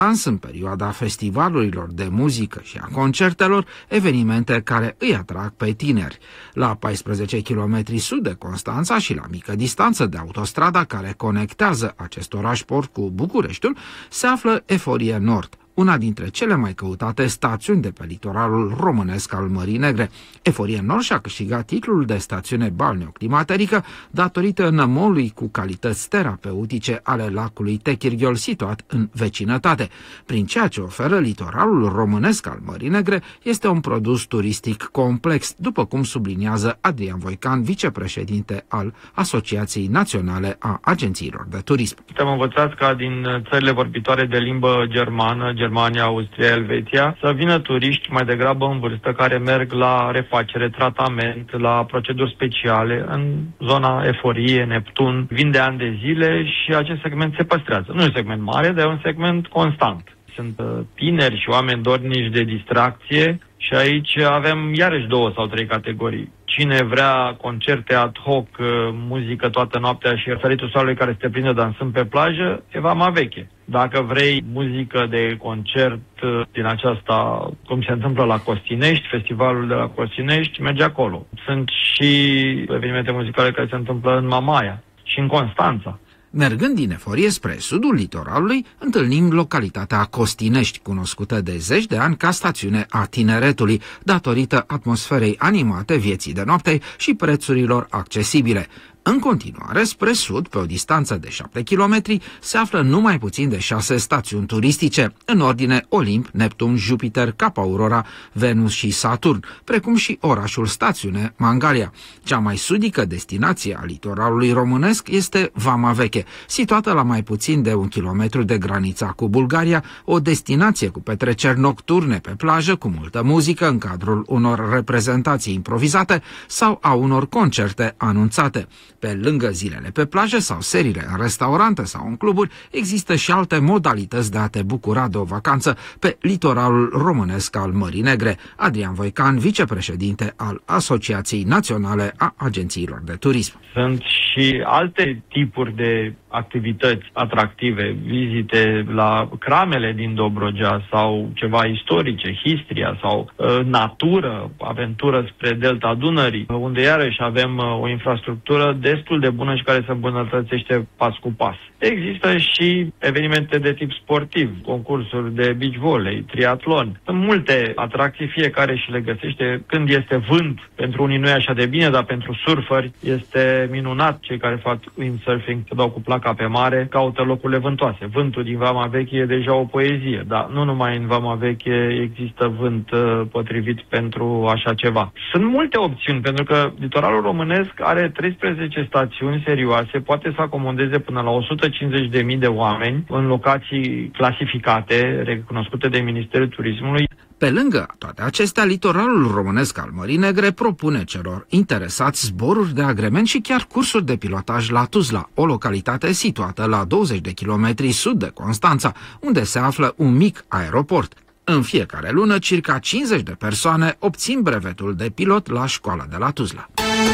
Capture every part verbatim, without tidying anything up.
în perioada festivalurilor de muzică și a concertelor, evenimente care îi atrag pe tineri. La paisprezece kilometri sud de Constanța și la mică distanță de autostrada care conectează acest oraș port cu Bucureștiul, se află Eforie Nord, una dintre cele mai căutate stațiuni de pe litoralul românesc al Mării Negre. Eforie Nord și-a câștigat titlul de stațiune balneoclimaterică datorită nămolului cu calități terapeutice ale lacului Techirghiol, situat în vecinătate. Prin ceea ce oferă litoralul românesc al Mării Negre, este un produs turistic complex, după cum subliniază Adrian Voican, vicepreședinte al Asociației Naționale a Agențiilor de Turism. Suntem învățați ca din țările vorbitoare de limbă germană, Germania, Austria, Elveția, să vină turiști mai degrabă în vârstă care merg la refacere, tratament, la proceduri speciale în zona Eforie, Neptun, vin de ani de zile și acest segment se păstrează. Nu e un segment mare, dar e un segment constant. Sunt tineri și oameni dornici de distracție și aici avem iarăși două sau trei categorii. Cine vrea concerte ad hoc, muzică toată noaptea și răsăritul soarelui care se prinde dansând pe plajă, e Vama Veche. Dacă vrei muzică de concert din aceasta, cum se întâmplă la Costinești, festivalul de la Costinești, merge acolo. Sunt și evenimente muzicale care se întâmplă în Mamaia și în Constanța. Mergând din Eforie spre sudul litoralului, întâlnim localitatea Costinești, cunoscută de zeci de ani ca stațiune a tineretului, datorită atmosferei animate, vieții de noapte și prețurilor accesibile. În continuare, spre sud, pe o distanță de șapte kilometri, se află numai puțin de șase stațiuni turistice, în ordine Olimp, Neptun, Jupiter, Cap Aurora, Venus și Saturn, precum și orașul stațiune Mangalia. Cea mai sudică destinație a litoralului românesc este Vama Veche, situată la mai puțin de un kilometru de granița cu Bulgaria, o destinație cu petreceri nocturne pe plajă, cu multă muzică în cadrul unor reprezentații improvizate sau a unor concerte anunțate. Pe lângă zilele pe plajă sau seriile în restaurante sau în cluburi, există și alte modalități de a te bucura de o vacanță pe litoralul românesc al Mării Negre. Adrian Voican, vicepreședinte al Asociației Naționale a Agențiilor de Turism. Sunt și alte tipuri de activități atractive, vizite la cramele din Dobrogea sau ceva istorice, Histria sau uh, natură, aventură spre Delta Dunării, unde iarăși avem uh, o infrastructură destul de bună și care se îmbunătățește pas cu pas. Există și evenimente de tip sportiv, concursuri de beach volley, triatlon. Sunt multe atracții, fiecare și le găsește. Când este vânt, pentru unii nu e așa de bine, dar pentru surferi este minunat. Cei care fac windsurfing se dau cu placa pe mare, caută locurile vântoase. Vântul din Vama Veche e deja o poezie, dar nu numai în Vama Veche există vânt uh, potrivit pentru așa ceva. Sunt multe opțiuni, pentru că litoralul românesc are treisprezece stațiuni serioase, poate să acomodeze până la o sută cincizeci de mii de oameni în locații clasificate, recunoscute de Ministerul Turismului. Pe lângă toate acestea, litoralul românesc al Mării Negre propune celor interesați zboruri de agrement și chiar cursuri de pilotaj la Tuzla, o localitate situată la douăzeci de kilometri sud de Constanța, unde se află un mic aeroport. În fiecare lună, circa cincizeci de persoane obțin brevetul de pilot la școala de la Tuzla.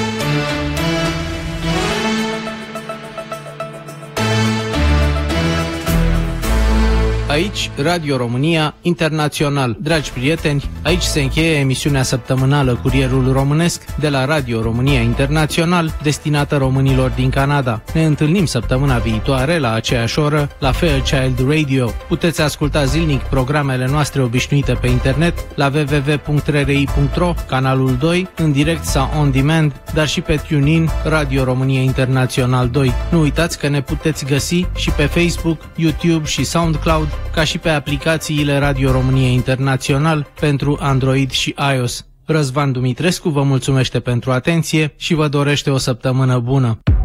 Aici, Radio România Internațional. Dragi prieteni, aici se încheie emisiunea săptămânală Curierul Românesc de la Radio România Internațional, destinată românilor din Canada. Ne întâlnim săptămâna viitoare la aceeași oră la Fairchild Radio. Puteți asculta zilnic programele noastre obișnuite pe internet la w w w punct r r i punct r o, canalul doi, în direct sau on demand, dar și pe TuneIn, Radio România Internațional doi. Nu uitați că ne puteți găsi și pe Facebook, YouTube și SoundCloud, ca și pe aplicațiile Radio România Internațional pentru Android și iOS. Răzvan Dumitrescu vă mulțumește pentru atenție și vă dorește o săptămână bună.